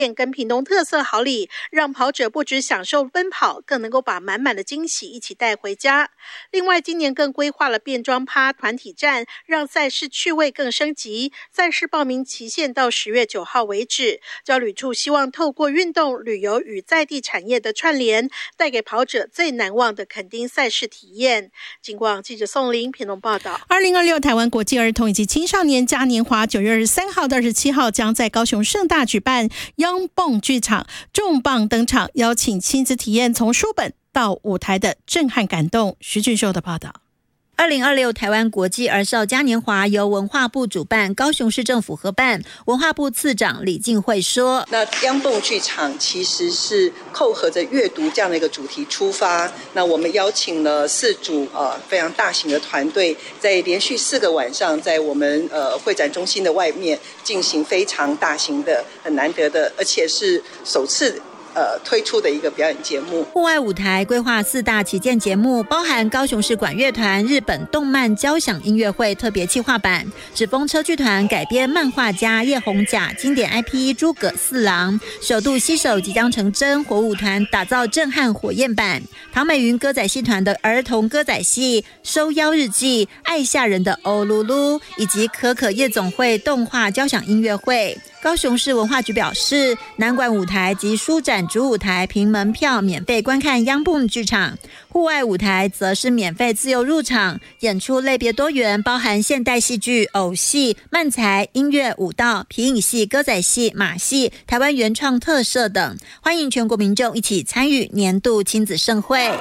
跟屏东特色好礼，让跑者不只享受奔跑，更能够把满满的惊喜一起带回家。另外，今年更规划了变装趴团体战，让赛事趣味更升级。赛事报名期限到10月9号为止。交旅处希望透过运动、旅游与在地产业的串联，带给跑者最难忘的垦丁赛事体验。警广记者宋玲屏东报道。 2026台湾国际儿童以及青少年嘉年华9月23号到27号将在高雄盛大举办，央蹦剧场重磅登场，邀请亲子体验从书本到舞台的震撼感动。徐俊秀的报道。 2026台湾国际儿少嘉年华由文化部主办，高雄市政府合办。文化部次长李静慧说：“ 那央蹦剧场其实是扣合着阅读这样的一个主题出发。那我们邀请了4组非常大型的团队，在连续4个晚上，在我们会展中心的外面进行非常大型的、很难得的，而且是首次。”推出的一个表演节目。 户外舞台规划4大旗舰节目，包含高雄市管乐团日本动漫交响音乐会特别企划版，纸风车剧团改编漫画家叶宏甲经典 IP 诸葛四郎，首度携手即将成真火舞团打造震撼火焰版，唐美云歌仔戏团的儿童歌仔戏收妖日记、爱吓人的欧噜噜，以及可可夜总会动画交响音乐会。高雄市文化局表示，南管舞台及书展主舞台凭门票免费观看央蹦剧场，户外舞台则是免费自由入场，演出类别多元，包含现代戏剧、偶戏、漫才、音乐、舞蹈、皮影戏、歌仔戏、马戏、台湾原创特色等，欢迎全国民众一起参与年度亲子盛会。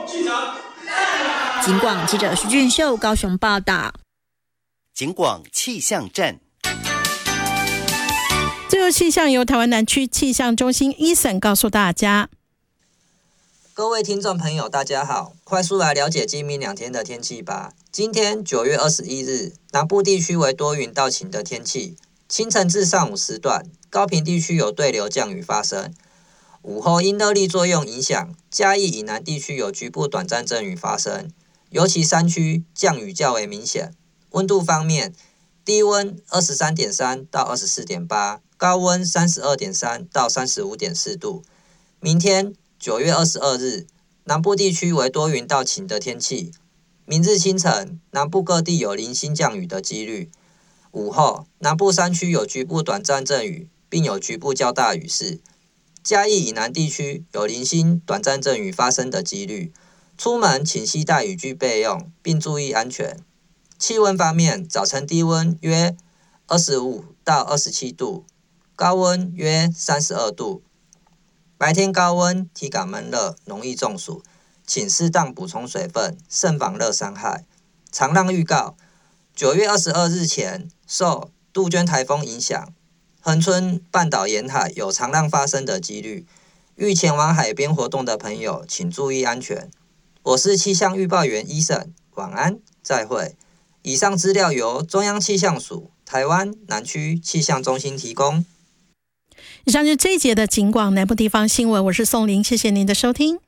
警广记者徐俊秀高雄报道。 警广气象站。 最后气象由台湾南区气象中心Eason告诉大家。 各位听众朋友大家好，快速来了解今明2天的天气吧。今天9月21日，南部地区为多云到晴的天气，清晨至上午时段，高屏地区有对流降雨发生。午后因热力作用影响，嘉义以南地区有局部短暂阵雨发生，尤其山区降雨较为明显。温度方面，低温23.3到24.8，高温32.3到35.4度。明天9月22日，南部地区为多云到晴的天气。明日清晨，南部各地有零星降雨的几率。午后，南部山区有局部短暂阵雨，并有局部较大雨势。嘉义以南地区有零星短暂阵雨发生的几率。出门请携带雨具备用，并注意安全。气温方面，早晨低温约25到27度，高温约32度。白天高温，体感闷热，容易中暑，请适当补充水分，慎防热伤害。长浪预告：9月22日前受杜鹃台风影响，恒春半岛沿海有长浪发生的几率，欲前往海边活动的朋友请注意安全。我是气象预报员Eason，晚安，再会。以上资料由中央气象署台湾南区气象中心提供。 以上就是这一节的警广南部地方新闻，我是宋玲，谢谢您的收听。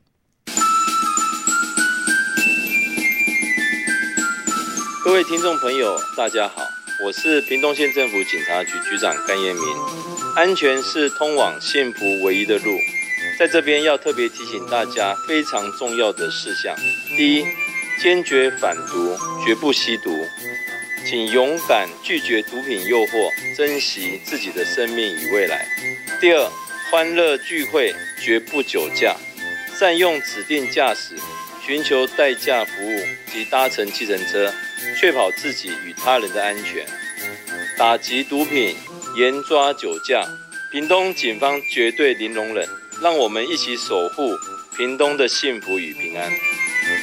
各位听众朋友大家好，我是屏东县政府警察局局长甘彦明。安全是通往幸福唯一的路，在这边要特别提醒大家非常重要的事项。第一，坚决反毒，绝不吸毒，请勇敢拒绝毒品诱惑，珍惜自己的生命与未来。第二，欢乐聚会绝不酒驾，善用指定驾驶，寻求代驾服务及搭乘计程车，确保自己与他人的安全。打击毒品，严抓酒驾，屏东警方绝对零容忍，让我们一起守护屏东的幸福与平安。